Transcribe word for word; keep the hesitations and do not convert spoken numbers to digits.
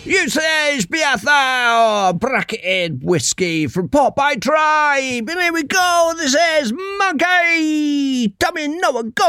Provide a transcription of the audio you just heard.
Usage Beatha, bracketed whiskey from Popeye Tribe. And here we go. This is Monkey. Tell me no one go.